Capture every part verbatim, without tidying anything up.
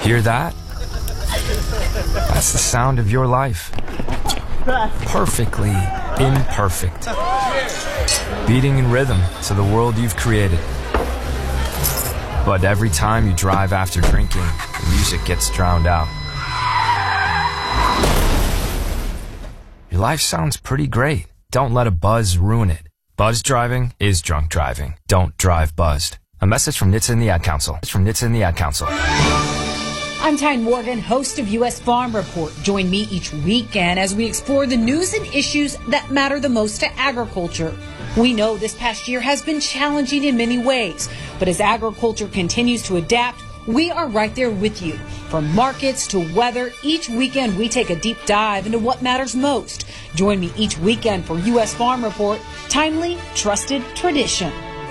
Hear that? That's the sound of your life. Perfectly imperfect. Beating in rhythm to the world you've created. But every time you drive after drinking, the music gets drowned out. Your life sounds pretty great. Don't let a buzz ruin it. Buzz driving is drunk driving. Don't drive buzzed. A message from N H T S A and the Ad Council. It's from N H T S A and the Ad Council. I'm Tyne Morgan, host of U S Farm Report. Join me each weekend as we explore the news and issues that matter the most to agriculture. We know this past year has been challenging in many ways, but as agriculture continues to adapt, we are right there with you. From markets to weather, each weekend we take a deep dive into what matters most. Join me each weekend for U S Farm Report, timely, trusted tradition.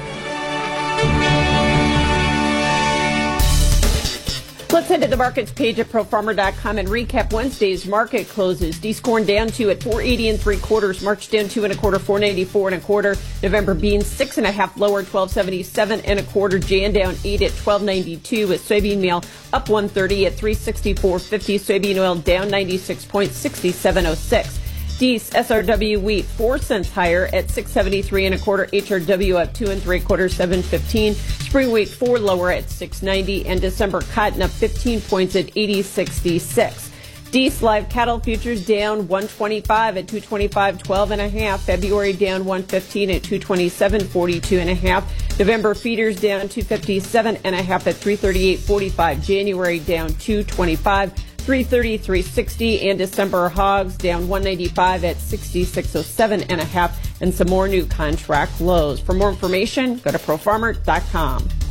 Let's head to the markets page at pro farmer dot com and recap Wednesday's market closes. D's corn down two at four eighty and three quarters. March down two and a quarter, four ninety-four and a quarter. November beans six and a half lower, twelve seventy-seven and a quarter. Jan down eight at twelve ninety-two. With soybean meal up one thirty at three sixty-four fifty. Soybean oil down ninety-six point six seven oh six. D's S R W wheat four cents higher at six seventy-three and a quarter. H R W up two and three quarters, seven fifteen. Spring wheat four lower at six ninety, and December cotton up fifteen points at eighty sixty-six. D's live cattle futures down one twenty-five at two twenty-five twelve and a half. February down one fifteen at two twenty-seven forty-two and a half. November feeders down two fifty-seven and a half at three thirty-eight forty-five. January down two twenty-five. three thirty, three sixty, and December hogs down one ninety-five at sixty-six oh seven and a half, and some more new contract lows. For more information, go to pro farmer dot com.